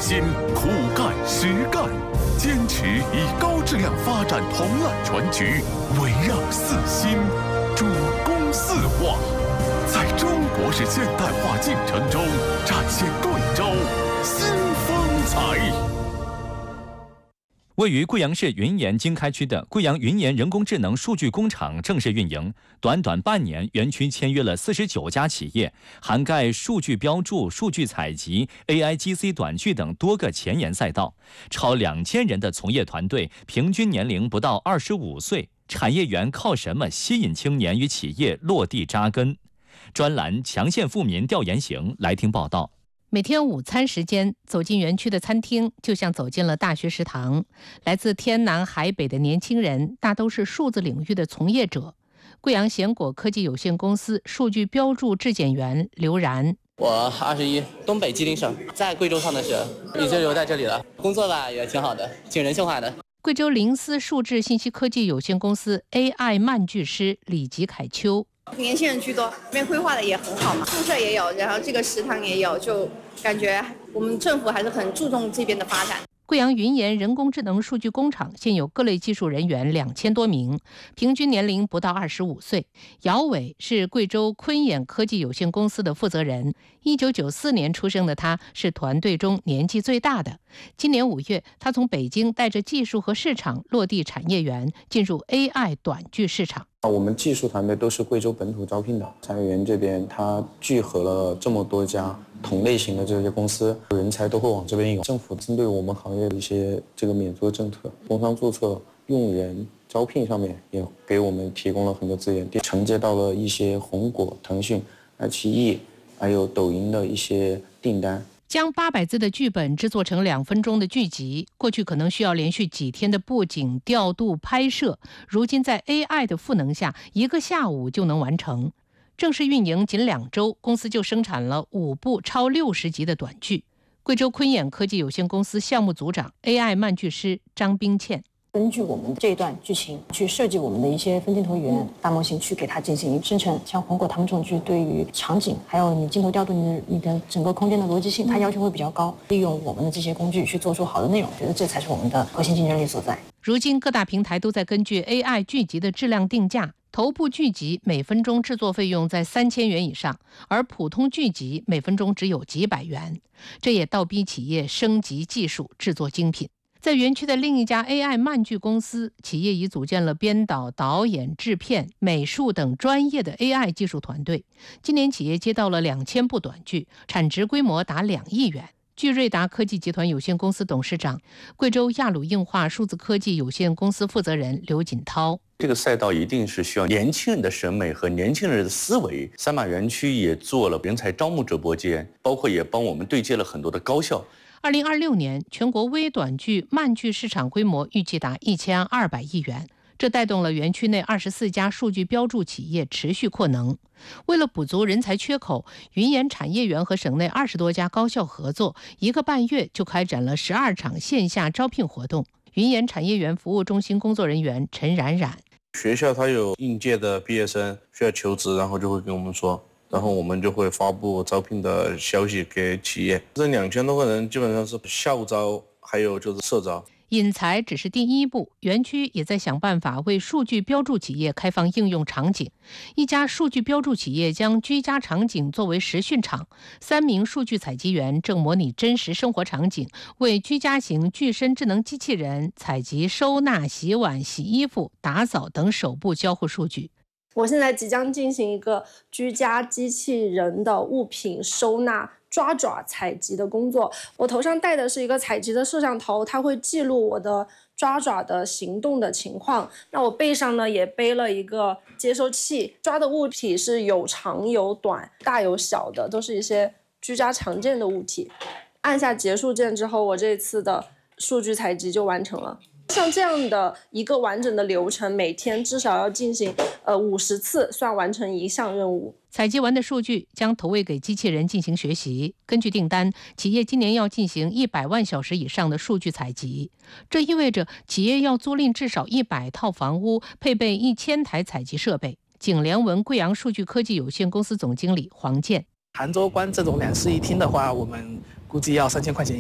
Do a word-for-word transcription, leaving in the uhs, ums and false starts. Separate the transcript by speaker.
Speaker 1: 心，苦干实干，坚持以高质量发展同揽全局，围绕四新，主攻四化，在中国式现代化进程中展现贵州新风采。
Speaker 2: 位于贵阳市云岩经开区的贵阳云岩人工智能数据工厂正式运营，短短半年，园区签约了四十九家企业，涵盖数据标注、数据采集、A I G C 短剧等多个前沿赛道。超两千人的从业团队，平均年龄不到二十五岁。产业园靠什么吸引青年与企业落地扎根？专栏强县富民调研行来听报道。
Speaker 3: 每天午餐时间，走进园区的餐厅，就像走进了大学食堂。来自天南海北的年轻人，大都是数字领域的从业者。贵阳贤果科技有限公司数据标注质检员刘然。
Speaker 4: 我二十一，东北吉林省，在贵州上的学，一直留在这里了。工作吧也挺好的，挺人性化的。
Speaker 3: 贵州灵思数智信息科技有限公司 A I 慢句师李吉凯秋。
Speaker 5: 年轻人居多，这边规划的也很好嘛，宿舍也有，然后这个食堂也有，就感觉我们政府还是很注重这边的发展。
Speaker 3: 贵阳云岩人工智能数据工厂现有各类技术人员两千多名，平均年龄不到二十五岁。姚伟是贵州坤眼科技有限公司的负责人，一九九四年出生的他是团队中年纪最大的。今年五月，他从北京带着技术和市场落地产业园，进入 A I 短剧市场。
Speaker 6: 我们技术团队都是贵州本土招聘的，产业园这边它聚合了这么多家同类型的这些公司，人才都会往这边涌。政府针对我们行业的一些这个免租政策，工商注册、用人、招聘上面也给我们提供了很多资源，承接到了一些红果、腾讯、爱奇艺还有抖音的一些订单。
Speaker 3: 将八百字的剧本制作成两分钟的剧集，过去可能需要连续几天的布景、调度、拍摄，如今在 A I 的赋能下，一个下午就能完成。正式运营仅两周，公司就生产了五部超六十集的短剧。贵州坤眼科技有限公司项目组长 A I 慢剧师张冰倩。
Speaker 7: 根据我们这一段剧情去设计我们的一些分镜头语言、大模型，去给它进行生成。像红果他们这种剧，对于场景还有你镜头调度、你的你的整个空间的逻辑性，它要求会比较高。利用我们的这些工具去做出好的内容，觉得这才是我们的核心竞争力所在。
Speaker 3: 如今各大平台都在根据 A I 剧集的质量定价，头部剧集每分钟制作费用在三千元以上，而普通剧集每分钟只有几百元，这也倒逼企业升级技术，制作精品。在园区的另一家 A I 慢剧公司，企业已组建了编导、导演、制片、美术等专业的 A I 技术团队。今年企业接到了两千部短剧，产值规模达两亿元。据瑞达科技集团有限公司董事长、贵州亚鲁硬化数字科技有限公司负责人刘锦涛。
Speaker 8: 这个赛道一定是需要年轻人的审美和年轻人的思维。三马园区也做了人才招募直播间，包括也帮我们对接了很多的高校。
Speaker 3: 二零二六年，全国微短剧、慢剧市场规模预计达一千二百亿元，这带动了园区内二十四家数据标注企业持续扩能。为了补足人才缺口，云岩产业园和省内二十多家高校合作，一个半月就开展了十二场线下招聘活动。云岩产业园服务中心工作人员陈冉冉：
Speaker 9: 学校它有应届的毕业生需要求职，然后就会跟我们说。然后我们就会发布招聘的消息给企业。这两千多个人基本上是校招，还有就是社招。
Speaker 3: 引才只是第一步，园区也在想办法为数据标注企业开放应用场景。一家数据标注企业将居家场景作为实训场，三名数据采集员正模拟真实生活场景，为居家型具身智能机器人采集、收纳、洗碗、洗衣服、打扫等手部交互数据。
Speaker 10: 我现在即将进行一个居家机器人的物品收纳、抓爪采集的工作。我头上戴的是一个采集的摄像头，它会记录我的抓爪的行动的情况。那我背上呢也背了一个接收器，抓的物体是有长有短、大有小的，都是一些居家常见的物体。按下结束键之后，我这次的数据采集就完成了。像这样的一个完整的流程，每天至少要进行呃五十次，算完成一项任务。
Speaker 3: 采集完的数据将投喂给机器人进行学习。根据订单，企业今年要进行一百万小时以上的数据采集，这意味着企业要租赁至少一百套房屋，配备一千台采集设备。景联文贵阳数据科技有限公司总经理黄健：
Speaker 11: 杭州关这种两室一厅的话，我们估计要三千块钱。